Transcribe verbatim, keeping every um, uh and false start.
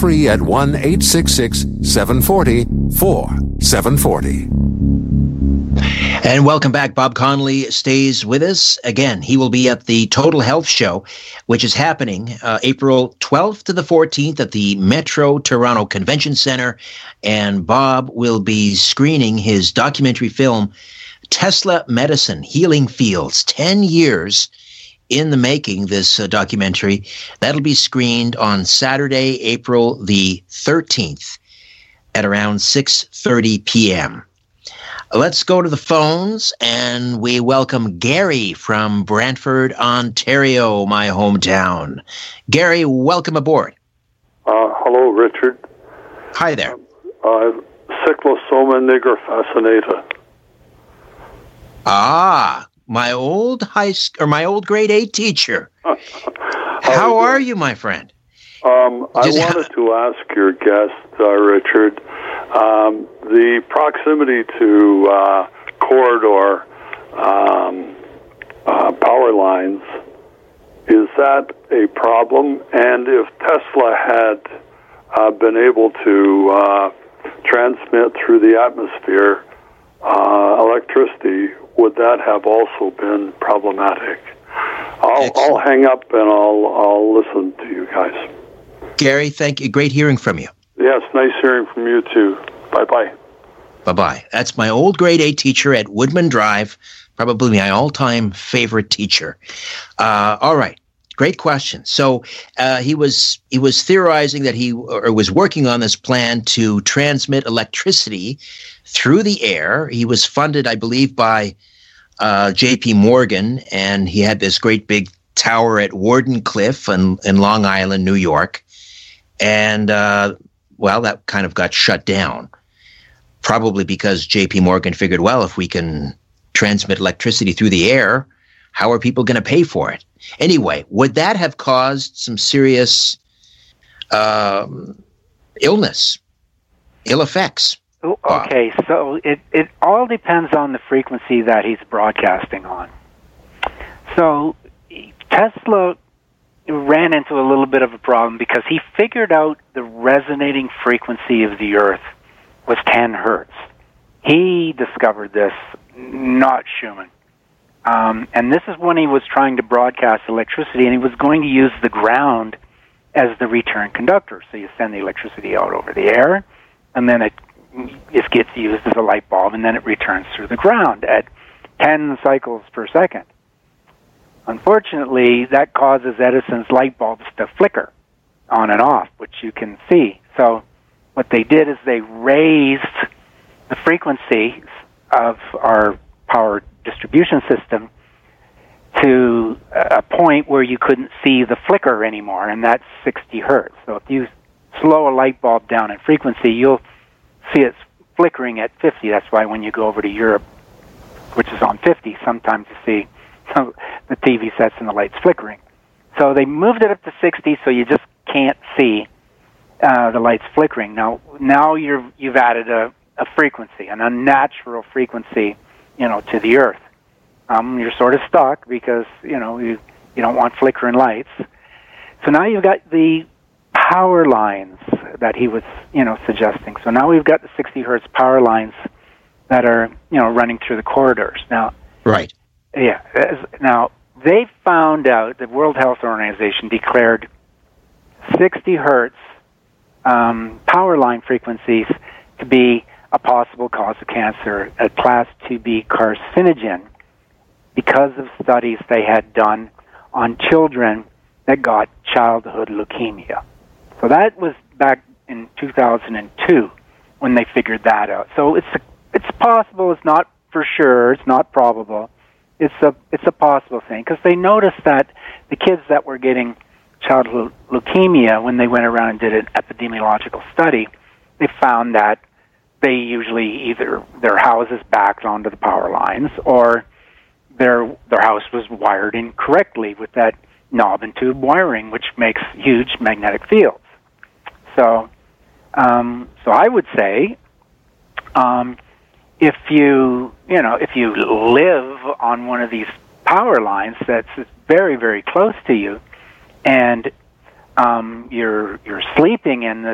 free at one eight six six, seven four zero, four seven four zero. And welcome back. Bob Connolly stays with us. Again, he will be at the Total Health Show, which is happening uh, April twelfth to the fourteenth at the Metro Toronto Convention Center. And Bob will be screening his documentary film, Tesla Medicine, Healing Fields, ten years in the making, this uh, documentary. That'll be screened on Saturday, April the thirteenth at around six thirty p.m. Let's go to the phones, and we welcome Gary from Brantford, Ontario, my hometown. Gary, welcome aboard. Uh, hello, Richard. Hi there. Uh, Cyclosoma nigrofascinata. Ah, my old high sc- or my old grade eight teacher. How are you, my friend? Um, I Just- wanted to ask your guest, uh, Richard, um, the proximity to uh, corridor um, uh, power lines, is that a problem? And if Tesla had uh, been able to uh, transmit through the atmosphere uh, electricity, would that have also been problematic? I'll, I'll hang up and I'll I'll listen to you guys. Gary, thank you. Great hearing from you. Yes, nice hearing from you too. Bye-bye. Bye-bye. That's my old grade eight teacher at Woodman Drive, probably my all-time favorite teacher. Uh, all right. Great question. So uh, he was he was theorizing that he or was working on this plan to transmit electricity through the air. He was funded, I believe, by uh, J P Morgan, and he had this great big tower at Wardenclyffe in, in Long Island, New York. And, uh, well, that kind of got shut down, probably because J P Morgan figured, well, if we can transmit electricity through the air, how are people going to pay for it? Anyway, would that have caused some serious um, illness, ill effects? Okay, so it, it all depends on the frequency that he's broadcasting on. So Tesla ran into a little bit of a problem because he figured out the resonating frequency of the Earth was ten hertz. He discovered this, not Schumann. Um, and this is when he was trying to broadcast electricity, and he was going to use the ground as the return conductor. So you send the electricity out over the air, and then it, it gets used as a light bulb, and then it returns through the ground at ten cycles per second. Unfortunately, that causes Edison's light bulbs to flicker on and off, which you can see. So what they did is they raised the frequency of our power distribution system to a point where you couldn't see the flicker anymore, and that's sixty hertz. So if you slow a light bulb down in frequency, you'll see it's flickering at fifty. That's why when you go over to Europe, which is on fifty, sometimes you see the T V sets and the lights flickering. So they moved it up to sixty, so you just can't see uh, the lights flickering. Now, now you're, you've added a, a frequency, an unnatural frequency, you know, to the Earth. Um, you're sort of stuck because, you know, you, you don't want flickering lights. So now you've got the power lines that he was, you know, suggesting. So now we've got the sixty hertz power lines that are, you know, running through the corridors. Now, right. Yeah. Now, they found out, the World Health Organization declared sixty hertz um, power line frequencies to be a possible cause of cancer, a class two B carcinogen, because of studies they had done on children that got childhood leukemia. So that was back in two thousand two when they figured that out. So it's a, it's possible, it's not for sure, it's not probable. It's a it's a possible thing because they noticed that the kids that were getting childhood leukemia, when they went around and did an epidemiological study, they found that they usually either their houses backed onto the power lines or their their house was wired incorrectly with that knob and tube wiring, which makes huge magnetic fields. So, um, so I would say, um, if you you know if you live on one of these power lines that's very very close to you, and um, you're you're sleeping in the